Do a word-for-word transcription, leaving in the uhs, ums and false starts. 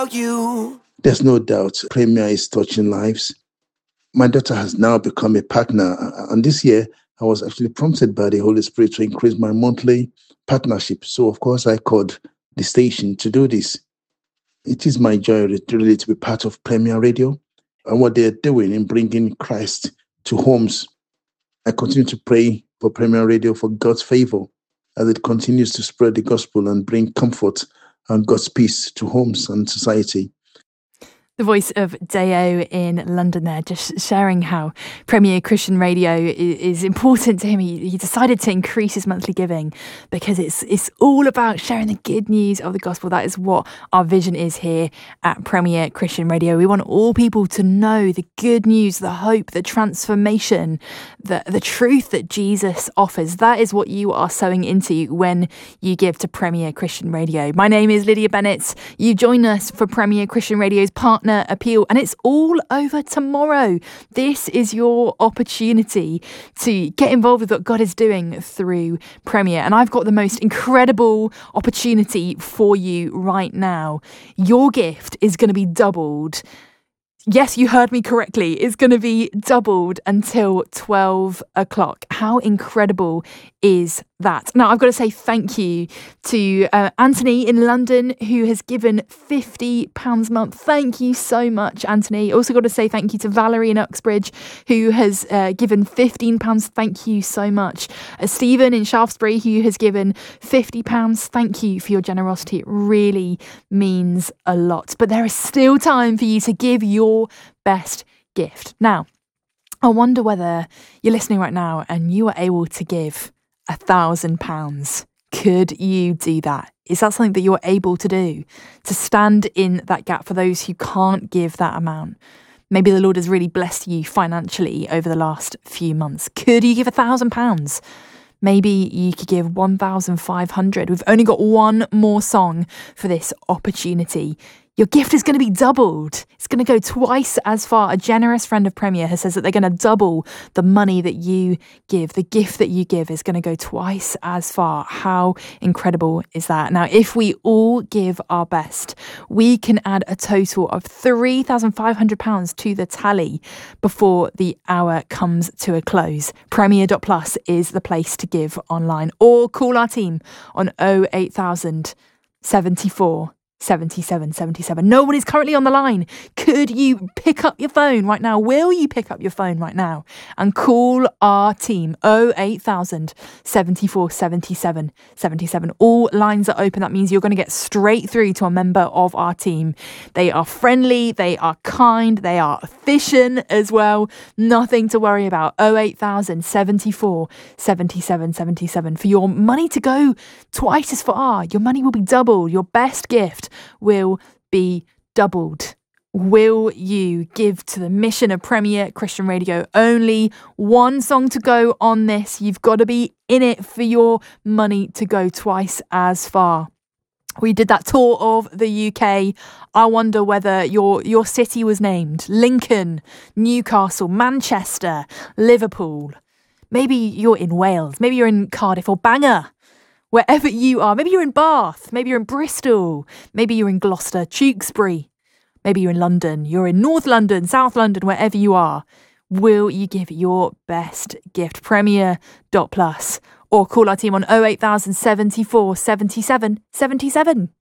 without you. There's no doubt Premier is touching lives. My daughter has now become a partner. And this year, I was actually prompted by the Holy Spirit to increase my monthly partnership. So, of course, I called the station to do this. It is my joy really to be part of Premier Radio and what they're doing in bringing Christ to homes. I continue to pray for Premier Radio for God's favor as it continues to spread the gospel and bring comfort and God's peace to homes and society. The voice of Deo in London there, just sharing how Premier Christian Radio is important to him. He, he decided to increase his monthly giving because it's it's all about sharing the good news of the gospel. That is what our vision is here at Premier Christian Radio. We want all people to know the good news, the hope, the transformation, the, the truth that Jesus offers. That is what you are sowing into when you give to Premier Christian Radio. My name is Lydia Bennett. You join us for Premier Christian Radio's partner appeal, and it's all over tomorrow. This is your opportunity to get involved with what God is doing through Premier, and I've got the most incredible opportunity for you right now. Your gift is going to be doubled. Yes, you heard me correctly. It's going to be doubled until twelve o'clock. How incredible is that? Now, I've got to say thank you to uh, Anthony in London, who has given fifty pounds a month. Thank you so much, Anthony. Also got to say thank you to Valerie in Uxbridge, who has uh, given fifteen pounds. Thank you so much. Uh, Stephen in Shaftesbury, who has given fifty pounds. Thank you for your generosity. It really means a lot. But there is still time for you to give your best gift. Now, I wonder whether you're listening right now and you are able to give a thousand pounds. Could you do that? Is that something that you're able to do? To stand in that gap for those who can't give that amount? Maybe the Lord has really blessed you financially over the last few months. Could you give a thousand pounds? Maybe you could give one thousand five hundred. We've only got one more song for this opportunity. Your gift is going to be doubled. It's going to go twice as far. A generous friend of Premier has says that they're going to double the money that you give. The gift that you give is going to go twice as far. How incredible is that? Now, if we all give our best, we can add a total of three thousand five hundred pounds to the tally before the hour comes to a close. Premier dot plus is the place to give online, or call our team on oh eight thousand seventy-four seventy-seven seventy-seven. No one is currently on the line. Could you pick up your phone right now? Will you pick up your phone right now and call our team? oh eight thousand seventy-four seventy-seven seventy-seven. All lines are open. That means you're going to get straight through to a member of our team. They are friendly, they are kind, they are efficient as well. Nothing to worry about. oh eight thousand seventy-four seventy-seven seventy-seven. For your money to go twice as far, your money will be doubled. Your best gift will be doubled. Will you give to the mission of Premier Christian Radio? Only one song to go on this. You've got to be in it for your money to go twice as far. We did that tour of the U K. I wonder whether your your city was named Lincoln, Newcastle, Manchester, Liverpool. Maybe you're in Wales. Maybe you're in Cardiff or Bangor. Wherever you are, maybe you're in Bath, maybe you're in Bristol, maybe you're in Gloucester, Tewkesbury, maybe you're in London, you're in North London, South London, wherever you are. Will you give your best gift? Premier dot plus, or call our team on oh eight thousand seventy-four seventy-seven seventy-seven.